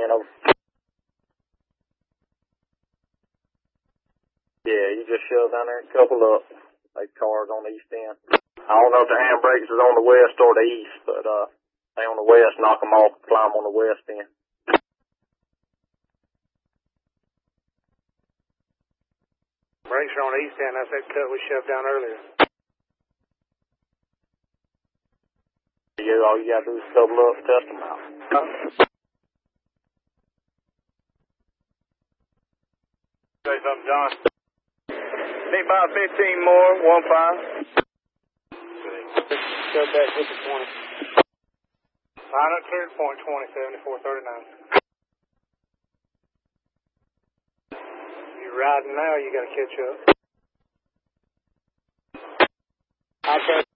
end of. Yeah, you just shove down there and couple up. Like cars on the east end. I don't know if the handbrakes is on the west or the east, but they on the west, knock them off, climb on the west end. Brakes are on the east end. That's that cut we shoved down earlier. Yeah, all you gotta do is double up, test them out. Say something, John. Need about 15 more, 1-5. Shove back with the 20. Line up cleared, point 20, 7439. You're riding now, you gotta catch up. Okay.